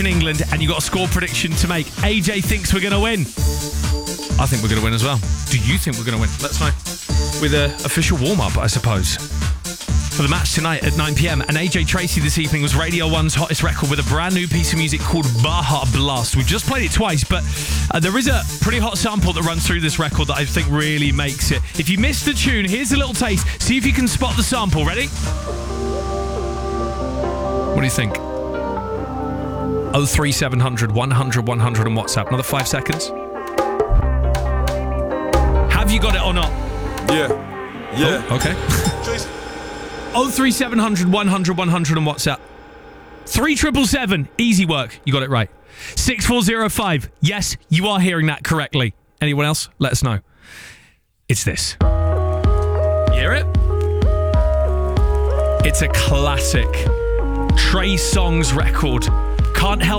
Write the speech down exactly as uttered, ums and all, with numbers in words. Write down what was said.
in England, and you got a score prediction to make. A J thinks we're going to win. I think we're going to win as well. Do you think we're going to win? Let us know. With an official warm-up, I suppose. For the match tonight at nine p.m. And A J Tracey this evening was Radio one's hottest record with a brand new piece of music called Baja Blast. We've just played it twice, but uh, there is a pretty hot sample that runs through this record that I think really makes it. If you missed the tune, here's a little taste. See if you can spot the sample. Ready? What do you think? oh three seven hundred, one hundred, one hundred on WhatsApp. Another five seconds. Have you got it or not? Yeah. Yeah. Oh, okay. oh three seven hundred, one hundred, one hundred on WhatsApp. three seven seven seven. Easy work. You got it right. six four zero five. Yes, you are hearing that correctly. Anyone else? Let us know. It's this. You hear it? It's a classic Trey Songz record. Can't help